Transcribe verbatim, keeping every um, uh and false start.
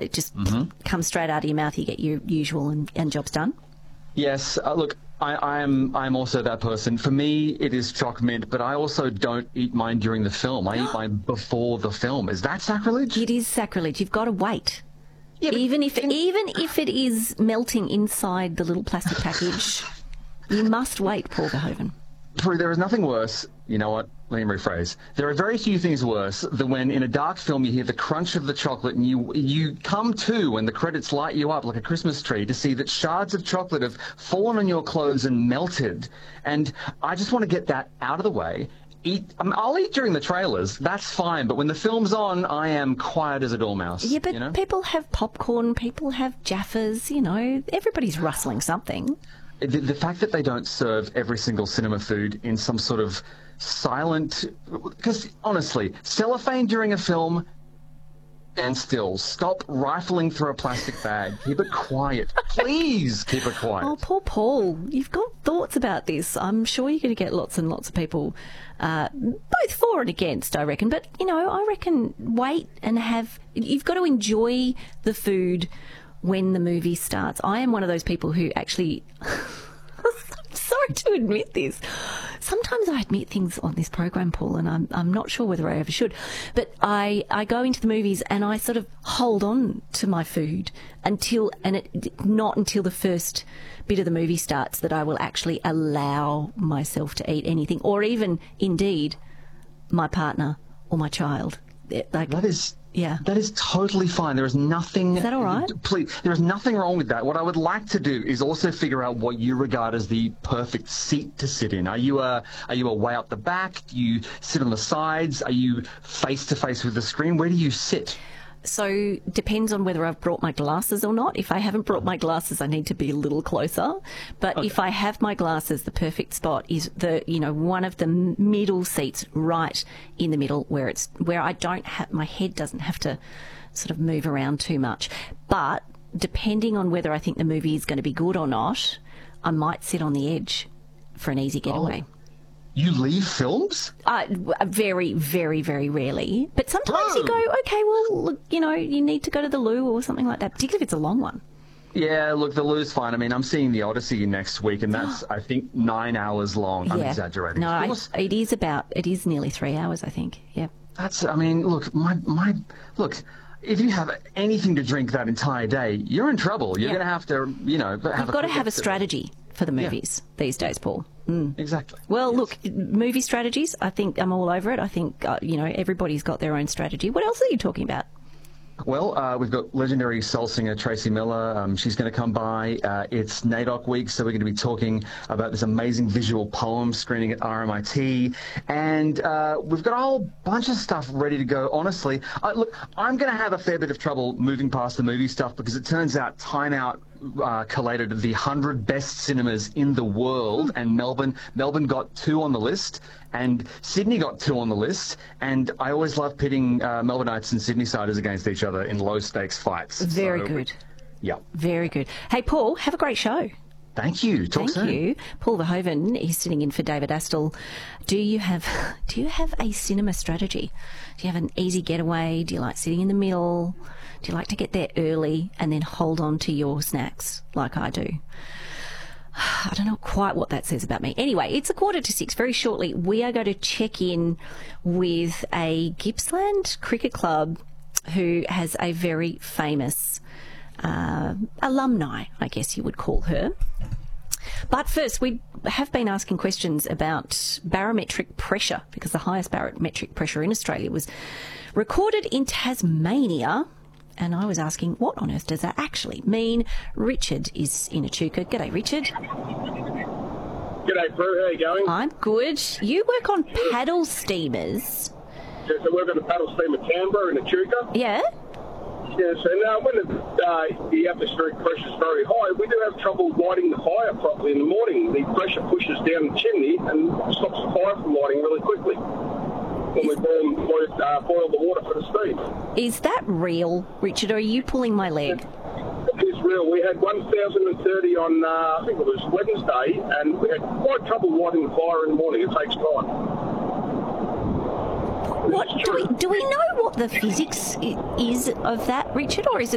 it just Mm-hmm. comes straight out of your mouth. You get your usual and, and job's done. Yes, uh, look, I, I'm I'm also that person. For me, it is choc mint, but I also don't eat mine during the film. I eat mine before the film. Is that sacrilege? It is sacrilege. You've got to wait. Yeah, but even if can- even if it is melting inside the little plastic package, you must wait, Paul Verhoeven. Prue, there is nothing worse. You know what? Let me rephrase. There are very few things worse than when in a dark film you hear the crunch of the chocolate and you you come to when the credits light you up like a Christmas tree to see that shards of chocolate have fallen on your clothes and melted. And I just want to get that out of the way. Eat. I mean, I'll eat during the trailers. That's fine. But when the film's on, I am quiet as a dormouse. Yeah, but you know? people have popcorn, people have Jaffas, you know, everybody's rustling something. The, the fact that they don't serve every single cinema food in some sort of silent... Because, honestly, cellophane during a film, and still, stop rifling through a plastic bag. Keep it quiet. Please keep it quiet. Oh, poor Paul, you've got thoughts about this. I'm sure you're going to get lots and lots of people, uh, both for and against, I reckon. But, you know, I reckon wait and have... You've got to enjoy the food when the movie starts. I am one of those people who actually... I'm sorry to admit this. Sometimes I admit things on this program, Paul, and I'm I'm not sure whether I ever should. But I, I go into the movies and I sort of hold on to my food until, and it not until the first bit of the movie starts that I will actually allow myself to eat anything, or even, indeed, my partner or my child. Like, That is... yeah. That is totally fine. There is nothing... Is that all right? Please, there is nothing wrong with that. What I would like to do is also figure out what you regard as the perfect seat to sit in. Are you a, are you a way up the back? Do you sit on the sides? Are you face-to-face with the screen? Where do you sit? So depends on whether I've brought my glasses or not. If I haven't brought my glasses, I need to be a little closer. But Okay. if I have my glasses, the perfect spot is the, you know, one of the middle seats right in the middle where it's, where I don't have, my head doesn't have to sort of move around too much. But depending on whether I think the movie is going to be good or not, I might sit on the edge for an easy getaway. You leave films? Uh, very, very, very rarely. But sometimes you Oh. go, okay, well, look, you know, you need to go to the loo or something like that, particularly if it's a long one. Yeah, look, the loo's fine. I mean, I'm seeing The Odyssey next week, and that's, I think, nine hours long. I'm yeah. exaggerating. No, Of I, course, it is about, it is nearly three hours, I think. Yeah. that's, I mean, look, my, my, look, if you have anything to drink that entire day, you're in trouble. You're Yeah. going to have to, you know, have You've a got to quick have a exit. strategy for the movies these days, Paul. Mm. Exactly. Well, Yes. look, movie strategies, I think I'm all over it. I think, uh, you know, everybody's got their own strategy. What else are you talking about? Well, uh, we've got legendary soul singer Tracy Miller. Um, she's going to come by. Uh, it's NAIDOC week, so we're going to be talking about this amazing visual poem screening at R M I T. And uh, we've got a whole bunch of stuff ready to go, honestly. Uh, look, I'm going to have a fair bit of trouble moving past the movie stuff because it turns out Time Out uh, collated the one hundred best cinemas in the world, and Melbourne Melbourne got two on the list, and Sydney got two on the list. And I always love pitting uh, Melbourneites and Sydneysiders against each other in low-stakes fights. Very So, good. Yeah. Very good. Hey, Paul, have a great show. Thank you. Talk Thank soon. you. Paul Verhoeven is sitting in for David Astle. Do you have do you have a cinema strategy? Do you have an easy getaway? Do you like sitting in the middle? Do you like to get there early and then hold on to your snacks like I do? I don't know quite what that says about me. Anyway, it's a quarter to six. Very shortly, we are going to check in with a Gippsland Cricket Club who has a very famous uh, alumni, I guess you would call her. But first, we have been asking questions about barometric pressure, because the highest barometric pressure in Australia was recorded in Tasmania. And I was asking, what on earth does that actually mean? Richard is in Echuca. G'day, Richard. G'day, Prue. How you going? I'm good. You work on paddle steamers. Yes, I work on the paddle steamer Canberra in Echuca. Yeah? Yes, and uh, when the, uh, the atmospheric pressure is very high, we do have trouble lighting the fire properly in the morning. The pressure pushes down the chimney and stops the fire from lighting really quickly when we boil, boil, uh, boil the water for the steam. Is that real, Richard, or are you pulling my leg? It is real. We had one thousand thirty on, uh, I think it was Wednesday, and we had quite trouble lighting the fire in the morning. It takes time. What do we do we know what the physics i- is of that, Richard, or is